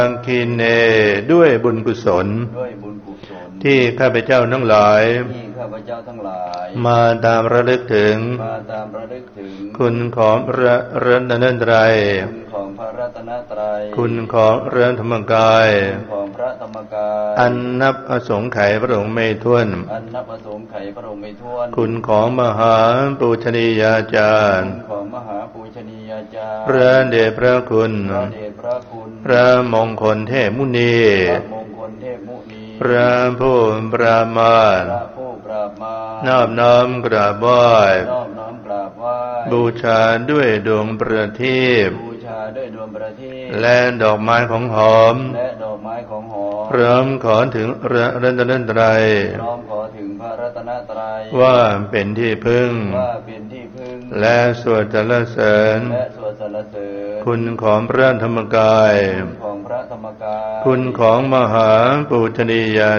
อังคีเนด้วยบุญกุศลที่ข้าพเจ้าทั้งหลายมาตามระลึกถึงคุณของพระรัตนตรัยคุณของพระธรรมกายอันนับอสงไขยพระองค์ไม่ถ้วนคุณของมหาปูชนียาจารย์พระเดชพระคุณพระมงคลเทพมุนีพระผู้ปรามาสนอบน้อมกราบไหว้บูชาด้วยดวงประทีปและดอกไม้ของหอมพร้อมขอถึงพระรัตนตรัยว่าเป็นที่พึ่งและสวดสรรเสริญคุณของพระธรรมกายคุณของมหาปูชนียา